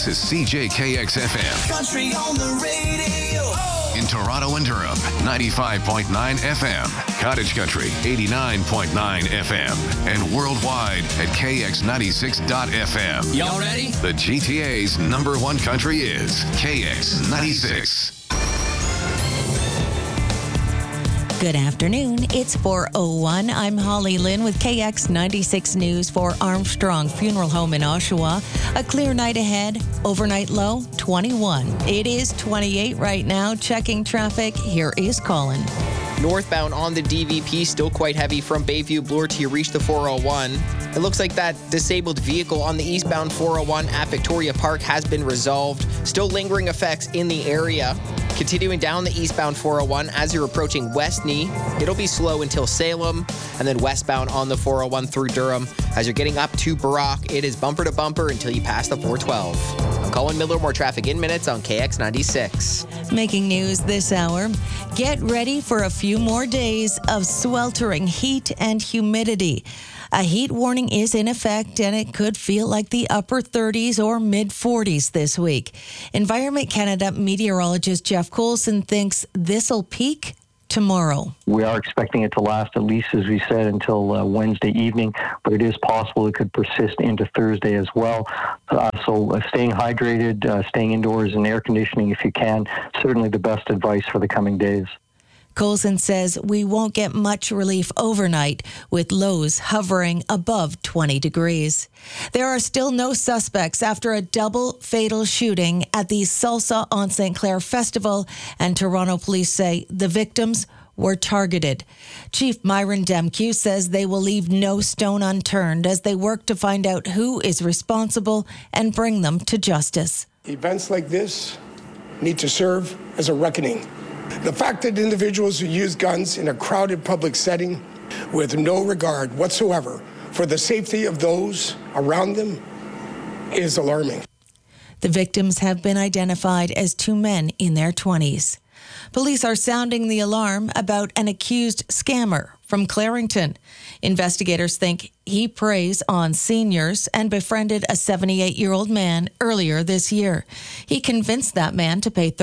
This is CJKX FM. Country on the radio. In Toronto and Durham, 95.9 FM. Cottage Country, 89.9 FM. And worldwide at KX96.FM. Y'all ready? The GTA's number one country is KX96. Good afternoon. It's 4:01. I'm Holly Lynn with KX96 News for Armstrong Funeral Home in Oshawa. A clear night ahead. Overnight low, 21. It is 28 right now. Checking traffic. Here is Colin. Northbound on the DVP, still quite heavy from Bayview Bloor till you reach the 401. It looks like that disabled vehicle on the eastbound 401 at Victoria Park has been resolved. Still lingering effects in the area. Continuing down the eastbound 401 as you're approaching Westney, it'll be slow until Salem, and then westbound on the 401 through Durham. As you're getting up to Brock, it is bumper to bumper until you pass the 412. I'm Colin Miller, more traffic in minutes on KX96. Making news this hour. Get ready for a few more days of sweltering heat and humidity. A heat warning is in effect, and it could feel like the upper 30s or mid-40s this week. Environment Canada meteorologist Jeff Coulson thinks this'll peak tomorrow. We are expecting it to last at least, as we said, until Wednesday evening, but it is possible it could persist into Thursday as well. So staying hydrated, staying indoors and air conditioning if you can, certainly the best advice for the coming days. Coulson says we won't get much relief overnight, with lows hovering above 20 degrees. There are still no suspects after a double fatal shooting at the Salsa on St. Clair Festival, and Toronto police say the victims were targeted. Chief Myron Demkew says they will leave no stone unturned as they work to find out who is responsible and bring them to justice. Events like this need to serve as a reckoning. The fact that individuals who use guns in a crowded public setting with no regard whatsoever for the safety of those around them is alarming. The victims have been identified as two men in their 20s. Police are sounding the alarm about an accused scammer from Clarington. Investigators think he preys on seniors and befriended a 78-year-old man earlier this year. He convinced that man to pay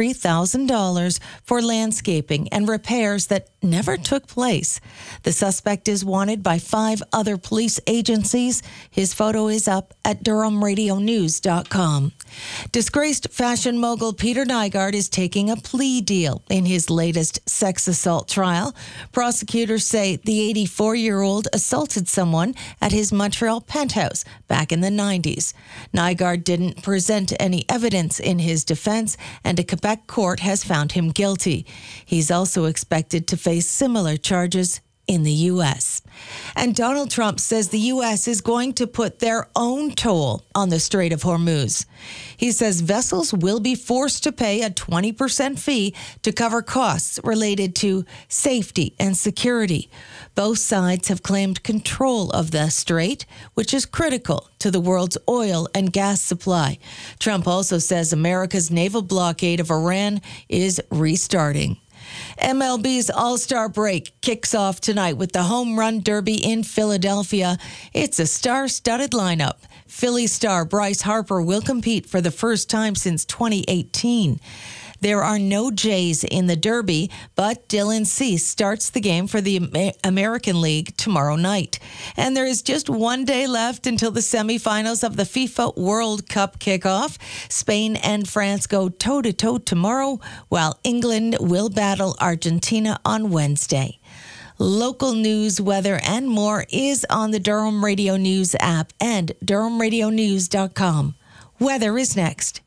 $33,000 for landscaping and repairs that never took place. The suspect is wanted by 5 other police agencies. His photo is up at DurhamRadioNews.com. Disgraced fashion mogul Peter Nygard is taking a plea deal in his latest sex assault trial. Prosecutors say the 84-year-old assaulted someone at his Montreal penthouse back in the 90s. Nygard didn't present any evidence in his defense, and a Quebec court has found him guilty. He's also expected to face similar charges in the U.S. And Donald Trump says the U.S. is going to put their own toll on the Strait of Hormuz. He says vessels will be forced to pay a 20% fee to cover costs related to safety and security. Both sides have claimed control of the strait, which is critical to the world's oil and gas supply. Trump also says America's naval blockade of Iran is restarting. MLB's All-Star break kicks off tonight with the Home Run Derby in Philadelphia. It's a star-studded lineup. Philly star Bryce Harper will compete for the first time since 2018. There are no Jays in the Derby, but Dylan Cease starts the game for the American League tomorrow night. And there is just one day left until the semifinals of the FIFA World Cup kickoff. Spain and France go toe-to-toe tomorrow, while England will battle Argentina on Wednesday. Local news, weather, and more is on the Durham Radio News app and DurhamRadioNews.com. Weather is next.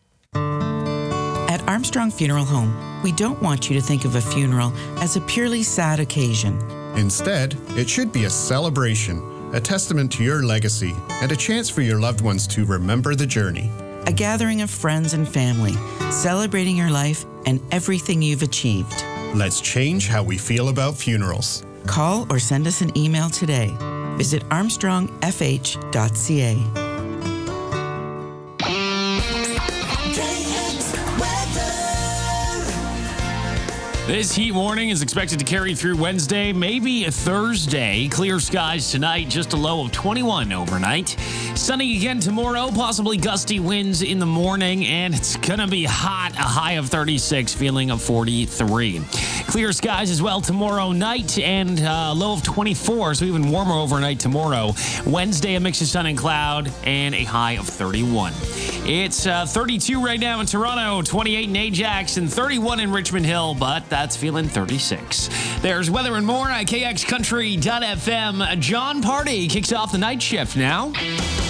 At Armstrong Funeral Home, we don't want you to think of a funeral as a purely sad occasion. Instead, it should be a celebration, a testament to your legacy, and a chance for your loved ones to remember the journey. A gathering of friends and family, celebrating your life and everything you've achieved. Let's change how we feel about funerals. Call or send us an email today. Visit armstrongfh.ca. This heat warning is expected to carry through Wednesday, maybe Thursday. Clear skies tonight, just a low of 21 overnight. Sunny again tomorrow, possibly gusty winds in the morning, and it's going to be hot, a high of 36, feeling of 43. Clear skies as well tomorrow night, and low of 24, so even warmer overnight tomorrow. Wednesday, a mix of sun and cloud, and a high of 31. It's 32 right now in Toronto, 28 in Ajax, and 31 in Richmond Hill, but that's feeling 36. There's weather and more at KXCountry.fm. John Party kicks off the night shift now.